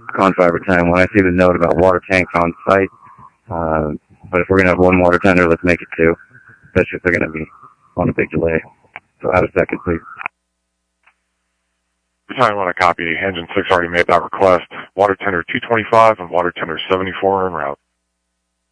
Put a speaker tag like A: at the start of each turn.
A: Confiber time. When I see the note about water tanks on site, but if we're going to have one water tender, let's make it two, especially if they're going to be on a big delay. So add a second, please.
B: Battalion 1, I copy. Engine 6 already made that request. Water tender 225 and water tender 74 en route.